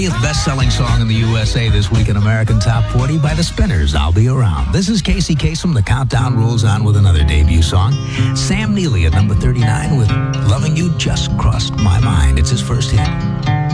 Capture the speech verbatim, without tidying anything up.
Best-selling song in the U S A this week in American Top forty by the Spinners, I'll Be Around. This is Casey Kasem. The countdown rolls on with another debut song. Sam Neely at number thirty-nine with Loving You Just Crossed My Mind. It's his first hit.